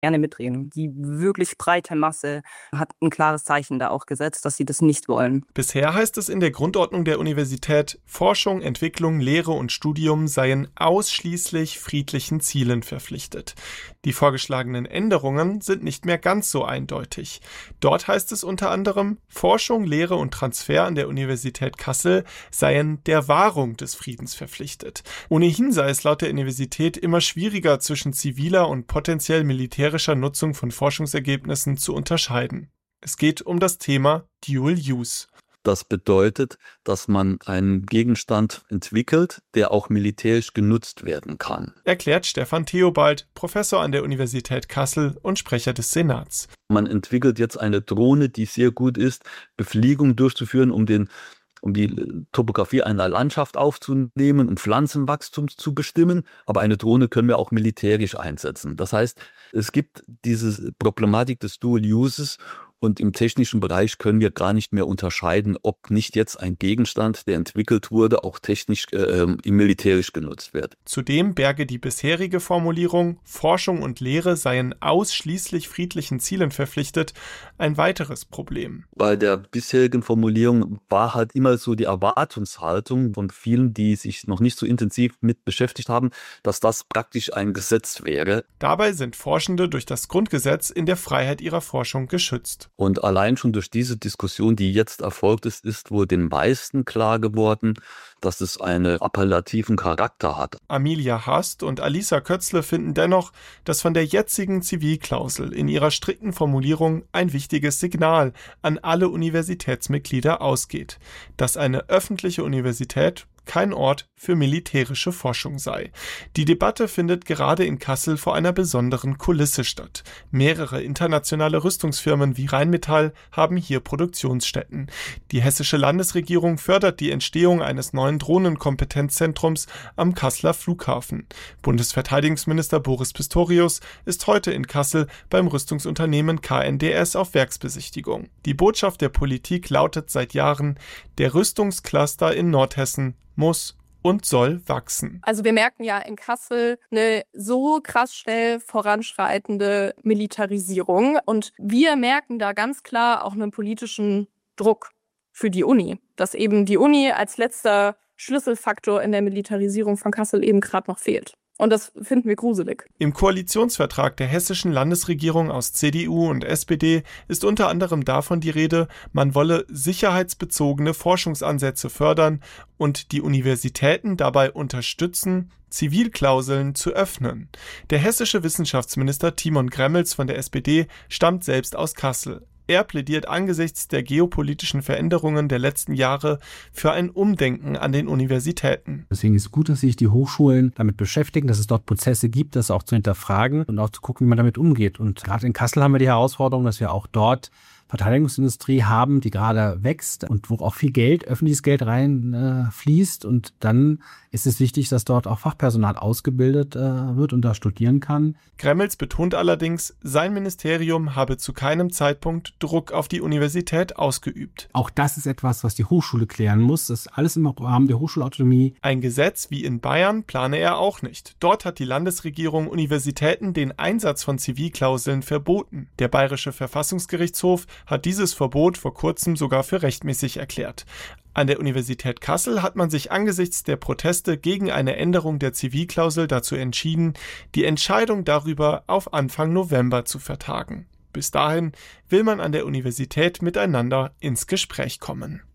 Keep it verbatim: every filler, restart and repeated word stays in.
gerne mitreden. Die wirklich breite Masse hat ein klares Zeichen da auch gesetzt, dass sie das nicht wollen. Bisher heißt es in der Grundordnung der Universität, Forschung, Entwicklung, Lehre und Studium seien ausschließlich friedlichen Zielen verpflichtet. Die vorgeschlagenen Änderungen sind nicht mehr ganz so eindeutig. Dort heißt es unter anderem, Forschung, Lehre und Transfer an der Universität Kassel seien der Wahrung des Friedens verpflichtet. Ohnehin sei es laut der Universität immer schwieriger, zwischen ziviler und potenziell militärischer Nutzung von Forschungsergebnissen zu unterscheiden. Es geht um das Thema Dual Use. Das bedeutet, dass man einen Gegenstand entwickelt, der auch militärisch genutzt werden kann. Erklärt Stefan Theobald, Professor an der Universität Kassel und Sprecher des Senats. Man entwickelt jetzt eine Drohne, die sehr gut ist, Befliegung durchzuführen, um den um die Topografie einer Landschaft aufzunehmen und Pflanzenwachstum zu bestimmen. Aber eine Drohne können wir auch militärisch einsetzen. Das heißt, es gibt diese Problematik des Dual Uses und im technischen Bereich können wir gar nicht mehr unterscheiden, ob nicht jetzt ein Gegenstand, der entwickelt wurde, auch technisch äh, militärisch genutzt wird. Zudem berge die bisherige Formulierung, Forschung und Lehre seien ausschließlich friedlichen Zielen verpflichtet, ein weiteres Problem. Bei der bisherigen Formulierung war halt immer so die Erwartungshaltung von vielen, die sich noch nicht so intensiv mit beschäftigt haben, dass das praktisch ein Gesetz wäre. Dabei sind Forschende durch das Grundgesetz in der Freiheit ihrer Forschung geschützt. Und allein schon durch diese Diskussion, die jetzt erfolgt ist, ist wohl den meisten klar geworden, dass es einen appellativen Charakter hat. Amelia Hast und Alisa Kötzle finden dennoch, dass von der jetzigen Zivilklausel in ihrer strikten Formulierung ein wichtiges Signal an alle Universitätsmitglieder ausgeht, dass eine öffentliche Universität kein Ort für militärische Forschung sei. Die Debatte findet gerade in Kassel vor einer besonderen Kulisse statt. Mehrere internationale Rüstungsfirmen wie Rheinmetall haben hier Produktionsstätten. Die hessische Landesregierung fördert die Entstehung eines neuen Drohnenkompetenzzentrums am Kasseler Flughafen. Bundesverteidigungsminister Boris Pistorius ist heute in Kassel beim Rüstungsunternehmen K N D S auf Werksbesichtigung. Die Botschaft der Politik lautet seit Jahren, der Rüstungscluster in Nordhessen muss und soll wachsen. Also wir merken ja in Kassel eine so krass schnell voranschreitende Militarisierung und wir merken da ganz klar auch einen politischen Druck für die Uni, dass eben die Uni als letzter Schlüsselfaktor in der Militarisierung von Kassel eben gerade noch fehlt. Und das finden wir gruselig. Im Koalitionsvertrag der hessischen Landesregierung aus C D U und S P D ist unter anderem davon die Rede, man wolle sicherheitsbezogene Forschungsansätze fördern und die Universitäten dabei unterstützen, Zivilklauseln zu öffnen. Der hessische Wissenschaftsminister Timon Gremmels von der S P D stammt selbst aus Kassel. Er plädiert angesichts der geopolitischen Veränderungen der letzten Jahre für ein Umdenken an den Universitäten. Deswegen ist es gut, dass sich die Hochschulen damit beschäftigen, dass es dort Prozesse gibt, das auch zu hinterfragen und auch zu gucken, wie man damit umgeht. Und gerade in Kassel haben wir die Herausforderung, dass wir auch dort Verteidigungsindustrie haben, die gerade wächst und wo auch viel Geld, öffentliches Geld reinfließt. Äh, und dann ist es wichtig, dass dort auch Fachpersonal ausgebildet äh, wird und da studieren kann. Gremmels betont allerdings, sein Ministerium habe zu keinem Zeitpunkt Druck auf die Universität ausgeübt. Auch das ist etwas, was die Hochschule klären muss. Das ist alles im Rahmen der Hochschulautonomie. Ein Gesetz wie in Bayern plane er auch nicht. Dort hat die Landesregierung Universitäten den Einsatz von Zivilklauseln verboten. Der Bayerische Verfassungsgerichtshof hat dieses Verbot vor kurzem sogar für rechtmäßig erklärt. An der Universität Kassel hat man sich angesichts der Proteste gegen eine Änderung der Zivilklausel dazu entschieden, die Entscheidung darüber auf Anfang November zu vertagen. Bis dahin will man an der Universität miteinander ins Gespräch kommen.